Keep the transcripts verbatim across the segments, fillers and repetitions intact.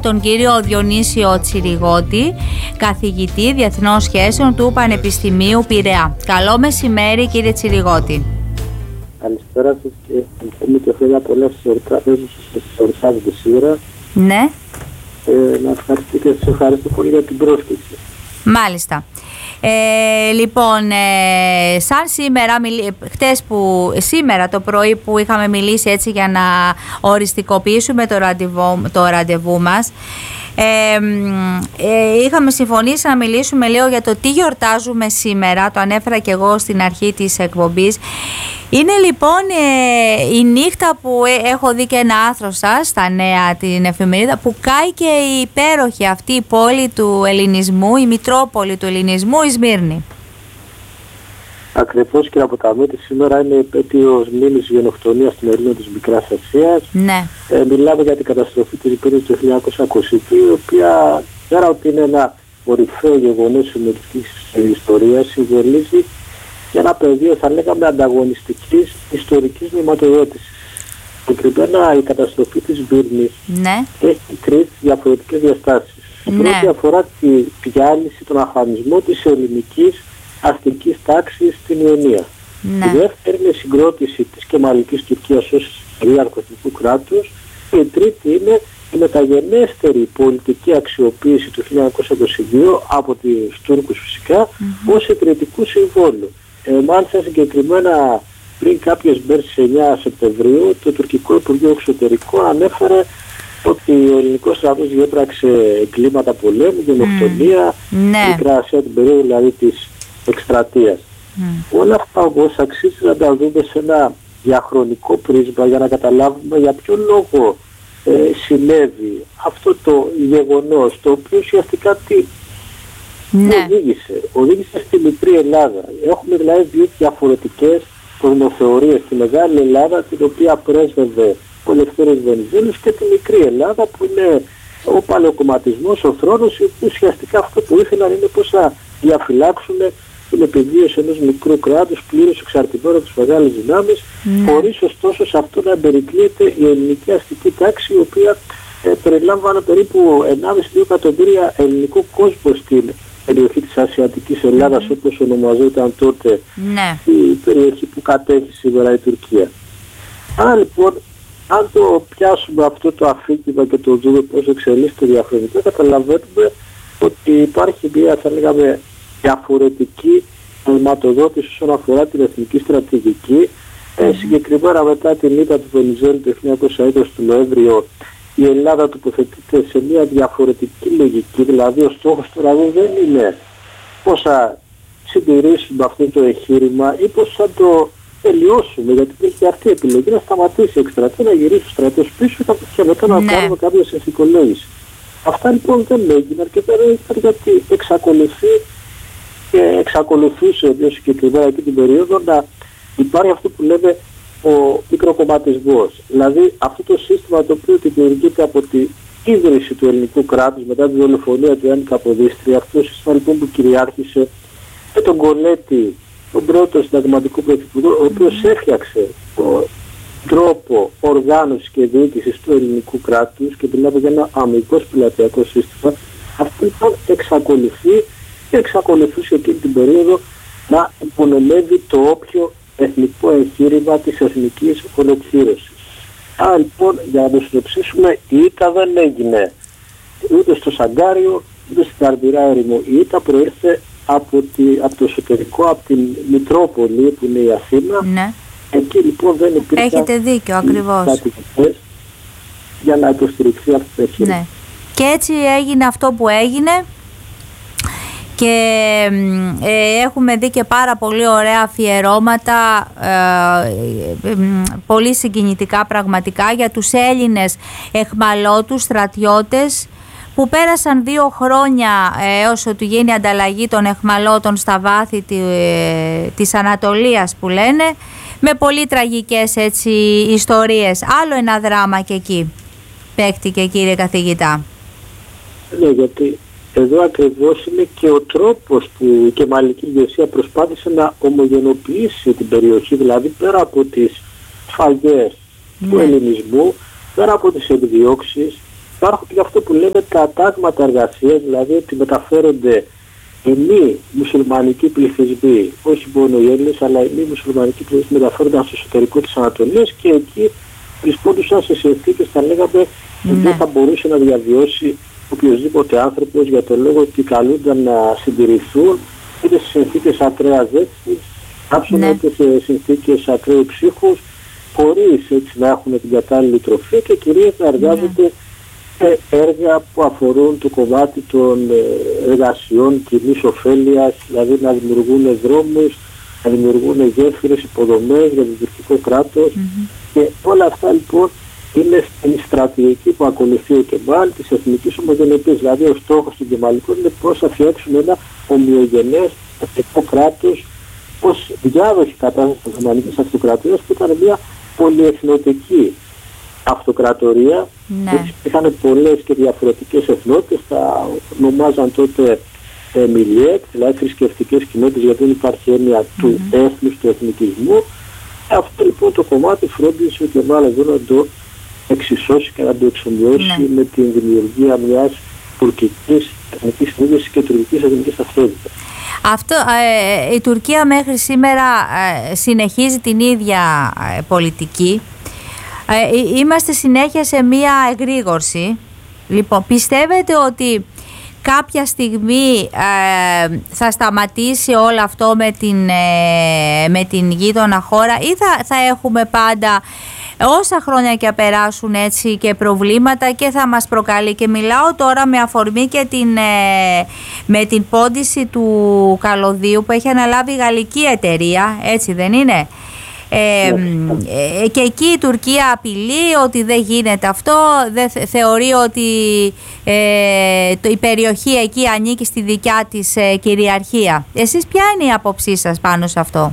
τον κύριο Διονύσιο Τσιριγώτη, καθηγητή Διεθνών Σχέσεων του Πανεπιστημίου Πειραιά. Καλό μεσημέρι, κύριε Τσιριγώτη. Καλησπέρα σας και ευχαριστούμε και χρόνια πολλά στις εορτάζετε σήμερα. Ναι. Ε, να ευχαριστώ και σας ευχαριστώ πολύ για την πρόσκληση. Μάλιστα. Ε, λοιπόν, ε, σαν σήμερα, χτες που, σήμερα το πρωί που είχαμε μιλήσει έτσι για να οριστικοποιήσουμε το ραντεβού, το ραντεβού μας, ε, ε, είχαμε συμφωνήσει να μιλήσουμε λίγο για το τι γιορτάζουμε σήμερα, το ανέφερα και εγώ στην αρχή της εκπομπής. Είναι λοιπόν ε, η νύχτα που ε, έχω δει και ένα άρθρο σας στα Νέα, την εφημερίδα, που κάει και η υπέροχη αυτή η πόλη του ελληνισμού, η Μητρόπολη του ελληνισμού, η Σμύρνη. Ακριβώς, και από τα μέτρη σήμερα είναι επέτειος μήνης γενοκτονίας στην Ελλήνο της Μικράς Ασίας. Ναι. Ε, μιλάμε για την καταστροφή της Υπήρου του χίλια εννιακόσια είκοσι δύο, η οποία πέρα ότι είναι ένα κορυφαίο γεγονός συμμετοχής ιστορίας, συμβολίζει για ένα πεδίο, θα λέγαμε, ανταγωνιστικής ιστορικής νοηματοδότησης. Συγκεκριμένα η καταστροφή της Σμύρνης, ναι, έχει τρεις διαφορετικές διαστάσεις. Η ναι. πρώτη αφορά τη διάλυση, τον αφανισμό της ελληνικής αστικής τάξης στην Ιωνία. Ναι. Η δεύτερη είναι η συγκρότηση της Κεμαλικής Τουρκίας ως κυρίαρχου εθνικού κράτους. Και η τρίτη είναι η μεταγενέστερη πολιτική αξιοποίηση του χίλια εννιακόσια είκοσι δύο από τους Τούρκους φυσικά, mm-hmm. ως ιδρυτικού συμβόλου. Ε, μάλιστα συγκεκριμένα πριν κάποιες μέρες, στις εννιά Σεπτεμβρίου, το τουρκικό Υπουργείο Εξωτερικών ανέφερε ότι ο ελληνικός στρατός διέπραξε εγκλήματα πολέμου, γενοκτονία, mm. Μικρά Ασία, την περίοδο δηλαδή της εκστρατείας. Mm. Όλα αυτά όμως αξίζει να τα δούμε σε ένα διαχρονικό πρίσμα για να καταλάβουμε για ποιο λόγο ε, συνέβη αυτό το γεγονός, το οποίο ουσιαστικά τι ναι. οδήγησε. Οδήγησε στη μικρή Ελλάδα. Έχουμε δηλαδή δύο διαφορετικές κοσμοθεωρίες. Τη Μεγάλη Ελλάδα, την οποία πρέσβευε ο Ελευθέριος Βενιζέλος, και τη μικρή Ελλάδα που είναι ο παλαιοκομματισμός, ο θρόνος, που ουσιαστικά αυτό που ήθελαν είναι πώς να διαφυλάξουν την επιβίωση ενός μικρού κράτους πλήρως εξαρτημένου από τις μεγάλες δυνάμεις, mm. χωρίς ωστόσο σε αυτό να εμπερικλείεται η ελληνική αστική τάξη, η οποία ε, περιλάμβανε περίπου ενάμιση με δύο εκατομμύρια ελληνικό κόσμο στην περιοχή της Ασιατικής Ελλάδας, mm. όπως ονομαζόταν τότε mm. η περιοχή που κατέχει σήμερα η Τουρκία. Άρα λοιπόν, αν το πιάσουμε αυτό το αφήγημα και το δούμε πώς εξελίσσεται διαχρονικά, καταλαβαίνουμε ότι υπάρχει μια, θα λέγαμε, διαφορετική νοηματοδότηση όσον αφορά την εθνική στρατηγική. Mm. Ε, συγκεκριμένα μετά την ήττα του Βενιζέλου το χίλια εννιακόσια είκοσι του Νοέμβριο, η Ελλάδα τοποθετείται σε μια διαφορετική λογική, δηλαδή ο στόχος τώρα δεν είναι πώς θα συντηρήσουμε αυτό το εγχείρημα ή πώς θα το τελειώσουμε, γιατί υπήρχε αυτή η επιλογή να σταματήσει η εκστρατεία, να γυρίσει ο στρατός πίσω και μετά να ναι. κάνουμε κάποια συνθηκολόγηση. Αυτά λοιπόν δεν έγιναν, και δεν έγιναν γιατί εξακολουθεί και εξακολουθούσε πιο συγκεκριμένα εκεί την περίοδο να υπάρχει αυτό που λέμε ο μικροκομματισμός. Δηλαδή αυτό το σύστημα το οποίο δημιουργείται από την ίδρυση του ελληνικού κράτους μετά τη δολοφονία του Γιάννη Καποδίστρια, αυτό το σύστημα λοιπόν που κυριάρχησε με τον Κολέτη, τον πρώτο συνταγματικό πρωθυπουργό, ο οποίος έφτιαξε τον τρόπο οργάνωσης και διοίκησης του ελληνικού κράτους, και μιλάμε για ένα αμυντικό πιλατειακό σύστημα. Αυτό λοιπόν εξακολουθεί και εξακολουθούσε εκείνη την περίοδο να υπονομεύει το όποιο εθνικό εγχείρημα της εθνικής ολοκλήρωσης. Άρα λοιπόν, για να το συνοψίσουμε, η ήττα δεν έγινε ούτε στο Σαγκάριο ούτε στην Αρμυρά έρημο. Η ήττα προήρθε από, τη, από το εσωτερικό, από την Μητρόπολη που είναι η Αθήνα. Ναι. Εκεί λοιπόν δεν υπήρχαν. Έχετε δίκιο, ακριβώς. Για να υποστηριχθεί αυτό το εγχείρημα. Ναι. Και έτσι έγινε αυτό που έγινε. Και ε, έχουμε δει και πάρα πολύ ωραία αφιερώματα, ε, ε, πολύ συγκινητικά πραγματικά, για τους Έλληνες εχμαλώτους στρατιώτες που πέρασαν δύο χρόνια έως ότου γίνει ανταλλαγή των εχμαλώτων στα βάθη τη, ε, της Ανατολίας που λένε, με πολύ τραγικές έτσι ιστορίες. Άλλο ένα δράμα και εκεί παίχτηκε, κύριε καθηγητά. Ναι, γιατί εδώ ακριβώς είναι και ο τρόπος που η κεμαλική ηγεσία προσπάθησε να ομογενοποιήσει την περιοχή, δηλαδή πέρα από τις φαγές ναι. του ελληνισμού, πέρα από τις εκδιώξεις, υπάρχουν και αυτό που λέμε τα τάγματα εργασίας, δηλαδή ότι μεταφέρονται οι μη μουσουλμανικοί πληθυσμοί, όχι μόνο οι Έλληνες, αλλά οι μη μουσουλμανικοί πληθυσμοί μεταφέρονταν στο εσωτερικό της Ανατολής και εκεί βρισκόντουσαν σε συνθήκες, θα λέγαμε, που δεν θα μπορούσε να διαβιώσει οποιοδήποτε άνθρωπος για τον λόγο ότι καλούνταν να συντηρηθούν είτε σε συνθήκες ακραίας δέσμης, άψονα είτε σε συνθήκες ακραίου ψύχους, χωρίς έτσι να έχουν την κατάλληλη τροφή και κυρίως να εργάζονται σε έργα που αφορούν το κομμάτι των εργασιών κοινής ωφέλειας, δηλαδή να δημιουργούν δρόμους, να δημιουργούν γέφυρες, υποδομές για το τουρκικό κράτος mm-hmm. και όλα αυτά λοιπόν είναι στην στρατηγική που ακολουθεί ο Κεμάλ της εθνικής ομογενετής. Δηλαδή ο στόχος του Κεμαλικών είναι πώς θα φτιάξουν ένα ομοιογενές εθνικό κράτος, ως διάδοχη κατάσταση της Οθωμανικής Αυτοκρατορίας που ήταν μια πολυεθνοτική αυτοκρατορία. Ναι. Είχαν πολλές και διαφορετικές εθνότητες, τα ονομάζαν τότε ε, μιλιέκ, δηλαδή θρησκευτικές κοινότητες, γιατί δεν υπάρχει έννοια mm-hmm. του έθνους, του εθνικισμού. Αυτό λοιπόν το κομμάτι φρόντισε ο Κεμάλ εδώ να το εξισώσει και να το εξομοιώσει ναι. με την δημιουργία μιας τουρκικής εθνικής συνείδησης και τουρκικής εθνικής ταυτότητας. Αυτό, ε, η Τουρκία μέχρι σήμερα ε, συνεχίζει την ίδια ε, πολιτική. Ε, είμαστε συνέχεια σε μία εγρήγορση. Λοιπόν, πιστεύετε ότι κάποια στιγμή ε, θα σταματήσει όλο αυτό με την, ε, με την γείτονα χώρα ή θα, θα έχουμε πάντα όσα χρόνια και περάσουν έτσι και προβλήματα και θα μας προκαλεί? Και μιλάω τώρα με αφορμή και την, ε, με την πόντιση του καλωδίου που έχει αναλάβει η γαλλική εταιρεία, έτσι δεν είναι? Ε, ε, και εκεί η Τουρκία απειλεί ότι δεν γίνεται αυτό, δεν θε, θεωρεί ότι ε, το, η περιοχή εκεί ανήκει στη δικιά της ε, κυριαρχία. Εσείς ποια είναι η άποψή σας πάνω σε αυτό?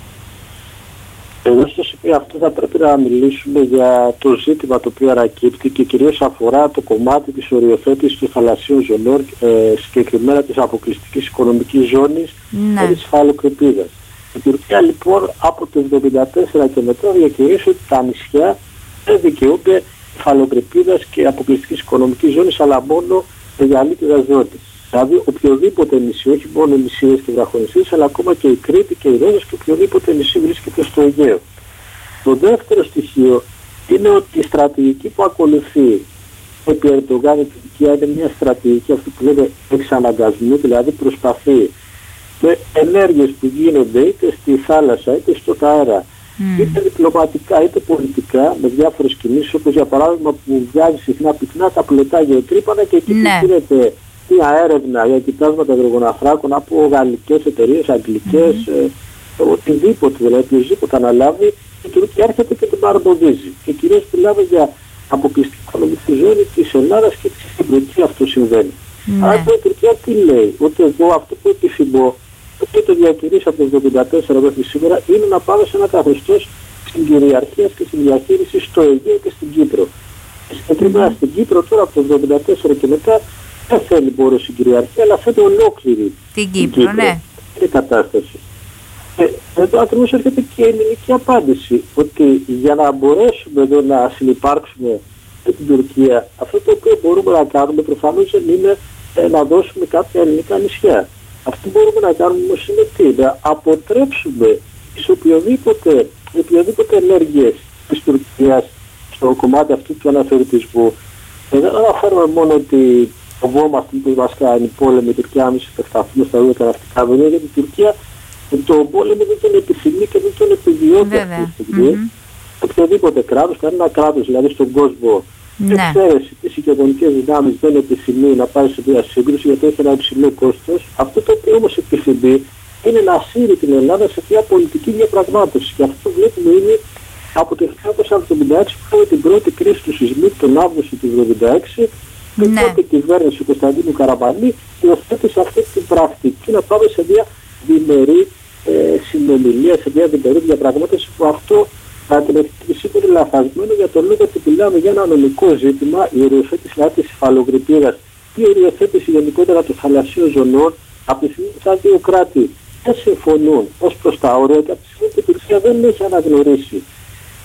Εδώ στο σημείο αυτό θα πρέπει να μιλήσουμε για το ζήτημα το οποίο ανακύπτει και κυρίως αφορά το κομμάτι της οριοθέτησης των θαλασσίων ζωνών, ε, συγκεκριμένα της αποκλειστικής οικονομικής ζώνης ναι. και της υφαλοκρηπίδας. Η Τουρκία λοιπόν από το εβδομήντα τέσσερα και μετά διακηρύσει ότι τα νησιά δεν δικαιούνται υφαλοκρηπίδας και αποκλειστικής οικονομικής ζώνης, αλλά μόνο μεγαλύτερα ζώνη. Δηλαδή οποιοδήποτε νησί, όχι μόνο νησίες και βραχονησίες, αλλά ακόμα και η Κρήτη και η Ρόδος και οποιοδήποτε νησί βρίσκεται στο Αιγαίο. Το δεύτερο στοιχείο είναι ότι η στρατηγική που ακολουθεί επί Ερντογάν η Τουρκία είναι μια στρατηγική αυτή που λέμε εξαναγκασμού, δηλαδή προσπαθεί με ενέργειες που γίνονται είτε στη θάλασσα είτε στον αέρα, mm. είτε διπλωματικά είτε πολιτικά, με διάφορες κινήσεις, όπως για παράδειγμα που βγάζει συχνά πυκνά τα πλωτά γεωτρύπανα και εκεί ναι. που γίνεται μια έρευνα για κοιτάσματα υδρογοναθράκων από γαλλικές εταιρείες, αγγλικές, mm. ε, οτιδήποτε, δηλαδή οποιοδήποτε αναλάβει, η Τουρκία έρχεται και την παρεμποδίζει. Και κυρίως μιλάμε για αποκλειστική οικονομική ζώνη της Ελλάδας και της Κύπρου. Και αυτό συμβαίνει. Mm. Άρα η Τουρκία τι λέει? Ότι εγώ αυτό που επιθυμώ, το οποίο το διακηρύσει από το εβδομήντα τέσσερα μέχρι σήμερα, είναι να πάμε σε ένα καθεστώς συγκυριαρχίας και συνδιαχείρισης στο Αιγαίο και στην Κύπρο. Συγκεκριμένα mm. στην Κύπρο τώρα από το εβδομήντα τέσσερα και μετά δεν θέλει μόνο συγκυριαρχία, αλλά θέλει ολόκληρη την Κύπρο, Κύπρο. Ναι. Είναι κατάσταση. Ε, εδώ ακριβώς έρχεται και η ελληνική απάντηση, ότι για να μπορέσουμε εδώ να συνυπάρξουμε με την Τουρκία, αυτό το οποίο μπορούμε να κάνουμε προφανώς δεν είναι ε, να δώσουμε κάποια ελληνικά νησιά. Αυτό που μπορούμε να κάνουμε όμως είναι τι? Να αποτρέψουμε σε οποιοδήποτε, οποιοδήποτε ενέργειες της Τουρκίας στο κομμάτι αυτού του αναθεωρητισμού. Ε, δεν αναφέρουμε μόνο ότι φοβόμαστε που μας κάνει πόλεμο η Τουρκία, να μην επεκταθούμε στα δύο τα ναυτικά βελία, γιατί η Τουρκία το πόλεμο δεν τον επιθυμεί και δεν τον επιδιώκει αυτή τη στιγμή. Mm-hmm. Οποιοδήποτε κράτος, κανένα κράτος δηλαδή στον κόσμο, ναι. εξαίρεση τις οικονομικές δυνάμεις δεν επιθυμεί να πάει σε μια σύγκρουση γιατί έχει ένα υψηλό κόστος. Αυτό το οποίο όμως επιθυμεί είναι να ασύρει την Ελλάδα σε μια πολιτική διαπραγμάτευση. Και αυτό βλέπουμε είναι από το χίλια εννιακόσια εβδομήντα έξι που είχαμε την πρώτη κρίση του σεισμού τον Αύγουστο του εβδομήντα έξι. Και η πρώτη κυβέρνηση του Κωνσταντίνου Καραμανλή υιοθέτησε αυτή την πρακτική να πάμε σε μια διμερή ε, συνομιλία, σε μια διμερή διαπραγμάτευση που αυτό θα την εκτιμήσει είναι λαθασμένο για τον λόγο ότι μιλάμε για ένα νομικό ζήτημα, η οριοθέτηση δηλαδή της υφαλοκρηπίδας ή η οριοθέτηση γενικότερα των θαλασσίων ζωνών, από τη στιγμή που τα δύο κράτη δεν συμφωνούν ως προς τα όρια και από τη στιγμή που η Τουρκία δεν έχει αναγνωρίσει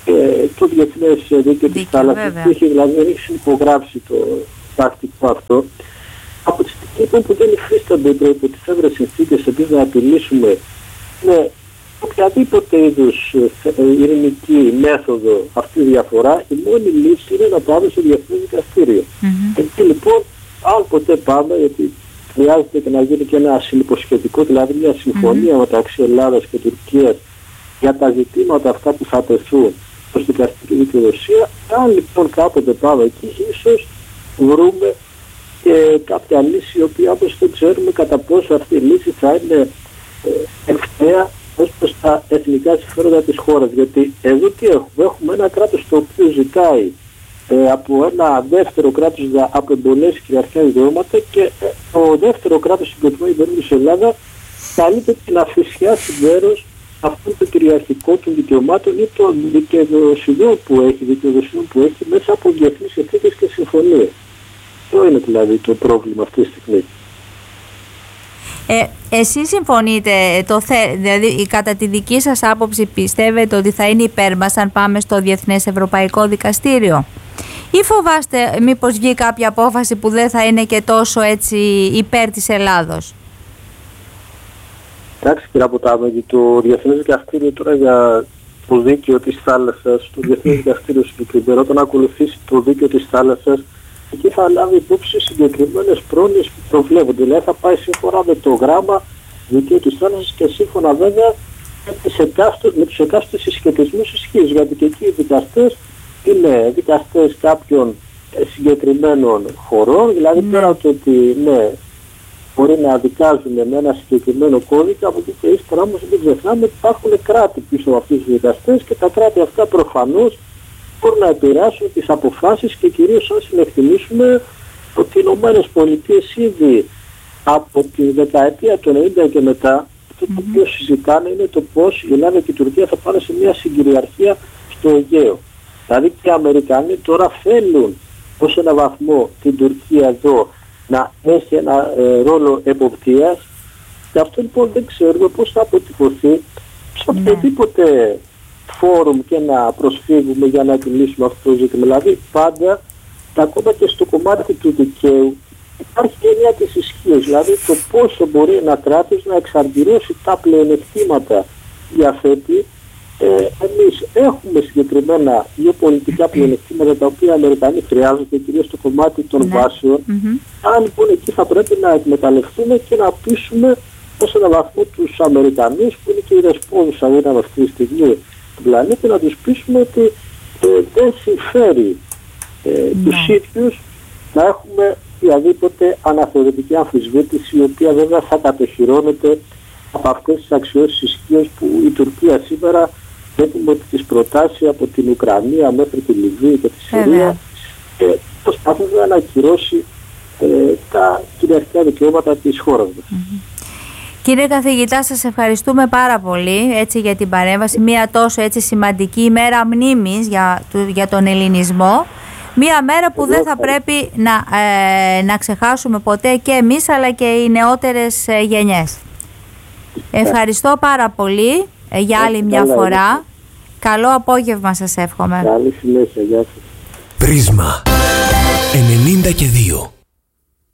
ε, το Διεθνές Δίκαιο της Θάλασσας, που έχει δηλαδή δεν έχει συνυπογράψει το τακτικό αυτό. Από τη στιγμή που δεν υφίστανται οι προϋποτιθέμενες συνθήκες εμείς να επιλύσουμε με οποιαδήποτε είδους ειρηνική μέθοδο αυτή τη διαφορά, η μόνη λύση είναι να πάμε στο Διεθνές Δικαστήριο. Mm-hmm. Εκεί λοιπόν, αν ποτέ πάμε, γιατί χρειάζεται και να γίνει και ένα συνυποσχετικό, δηλαδή μια συμφωνία mm-hmm. μεταξύ Ελλάδας και Τουρκίας για τα ζητήματα αυτά που θα τεθούν προς την δικαστική δικαιοδοσία. Αν λοιπόν κάποτε πάμε εκεί, ίσως βρούμε και κάποια λύση, η οποία όπως δεν ξέρουμε κατά πόσο αυτή η λύση θα είναι ευθέα ως προς τα εθνικά συμφέροντα της χώρας. Γιατί εδώ τι έχουμε, έχουμε ένα κράτος το οποίο ζητάει ε, από ένα δεύτερο κράτος να απεμπολέσει κυριαρχικά δικαιώματα και ε, το δεύτερο κράτος συγκεκριμένη περίπτωση της Ελλάδα καλείται να αφισιάσει μέρος αυτών των κυριαρχικών των δικαιωμάτων ή των δικαιοδοσιών που έχει, δικαιοδοσιών που έχει μέσα από διεθνείς συνθήκες και συμφωνίες. Αυτό είναι δηλαδή το πρόβλημα αυτή τη στιγμή. Ε, εσείς συμφωνείτε, το θε, δηλαδή κατά τη δική σας άποψη πιστεύετε ότι θα είναι υπέρ μας αν πάμε στο Διεθνές Ευρωπαϊκό Δικαστήριο, ή φοβάστε μήπως βγει κάποια απόφαση που δεν θα είναι και τόσο έτσι υπέρ της Ελλάδος? Εντάξει κύριε Ποτάμεγγι, το Διεθνές Δικαστήριο τώρα για το δίκαιο της θάλασσας, το Διεθνές Δικαστήριο συγκεκριμένα, όταν ακολουθήσει το δίκαιο της θάλασσας, εκεί θα λάβει υπόψη συγκεκριμένες πρόνοιες που προβλέπονται. Δηλαδή θα πάει σύμφωνα με το γράμμα δικαίου της θάλασσας και σύμφωνα βέβαια με, με τους εκάστοτε συσχετισμούς ισχύς. Γιατί και εκεί οι δικαστές είναι δικαστές κάποιων συγκεκριμένων χωρών, δηλαδή mm. πέρα το ότι ναι, μπορεί να δικάζουν με ένα συγκεκριμένο κώδικα, από εκεί και ύστερα όμως δεν ξεχνάμε ότι υπάρχουν κράτη πίσω από αυτούς τους δικαστές και τα κράτη αυτά προφανώς μπορούν να επηρεάσουν τις αποφάσεις και κυρίως αν συνεκτιμήσουμε ότι οι Ηνωμένες Πολιτείες ήδη από τη δεκαετία του ενενήντα και μετά αυτό το οποίο συζητάνε είναι το πώς η Ελλάδα και η Τουρκία θα πάνε σε μια συγκυριαρχία στο Αιγαίο. Δηλαδή και οι Αμερικανοί τώρα θέλουν ως ένα βαθμό την Τουρκία εδώ να έχει ένα ε, ρόλο εποπτείας και αυτό λοιπόν δεν ξέρουμε πώς θα αποτυπωθεί σε οποιοδήποτε φόρουμ και να προσφύγουμε για να επιλύσουμε αυτό το ζήτημα. Δηλαδή πάντα, ακόμα και στο κομμάτι του δικαίου, υπάρχει και μια της ισχύως. Δηλαδή το πόσο μπορεί ένα κράτος να εξαρπηρώσει τα πλεονεκτήματα διαθέτει. Ε, εμείς έχουμε συγκεκριμένα γεωπολιτικά πλεονεκτήματα τα οποία οι Αμερικανοί χρειάζονται, κυρίως στο κομμάτι των ναι. βάσεων. Mm-hmm. Αν λοιπόν εκεί θα πρέπει να εκμεταλλευτούμε και να πείσουμε ως ένα βαθμό τους Αμερικανούς, που είναι και η δεσπόζουσα δύναμη αυτή τη στιγμή του πλανήτη, να τους πείσουμε ότι ε, δεν συμφέρει ε, ναι. τους ίδιους να έχουμε οποιαδήποτε αναθεωρητική αμφισβήτηση, η οποία βέβαια θα κατοχυρώνεται από αυτές τις αξιώσεις ισχύως που η Τουρκία σήμερα βλέπουμε ότι τις προτάσει από την Ουκρανία μέχρι τη Λιβύη και τη Συρία και προσπαθούν να ακυρώσει ε, τα κυριαρχικά δικαιώματα της χώρας μας. Mm-hmm. Κύριε καθηγητά, σας ευχαριστούμε πάρα πολύ έτσι, για την παρέμβαση. Μία τόσο έτσι, σημαντική ημέρα μνήμης για, για τον ελληνισμό. Μία μέρα που δεν θα πρέπει να, ε, να ξεχάσουμε ποτέ και εμείς αλλά και οι νεότερες ε, γενιές. Ευχαριστώ πάρα πολύ ε, για άλλη μια φορά. Καλό απόγευμα σας εύχομαι. Καλή συνέχεια, γεια σας. Πρίσμα ενενήντα και δύο.